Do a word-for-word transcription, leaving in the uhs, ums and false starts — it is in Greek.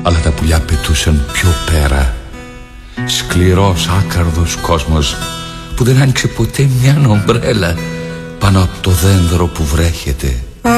αλλά τα πουλιά πετούσαν πιο πέρα. Σκληρός άκαρδος κόσμος που δεν άνοιξε ποτέ μια ομπρέλα πάνω από το δένδρο που βρέχεται.